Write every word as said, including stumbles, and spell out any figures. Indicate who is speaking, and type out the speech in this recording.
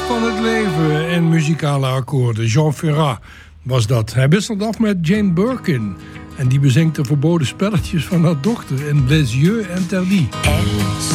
Speaker 1: van het leven in muzikale akkoorden. Jean Ferrat was dat. Hij wisselt af met Jane Birkin. En die bezingt de verboden spelletjes van haar dochter in Les Yeux Interdits.